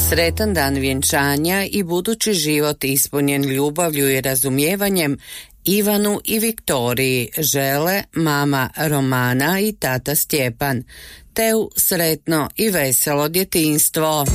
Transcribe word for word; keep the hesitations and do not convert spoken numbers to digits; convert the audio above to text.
Sretan dan vjenčanja i budući život ispunjen ljubavlju i razumijevanjem Ivanu i Viktoriji žele mama Romana i tata Stjepan. Te u sretno i veselo djetinjstvo.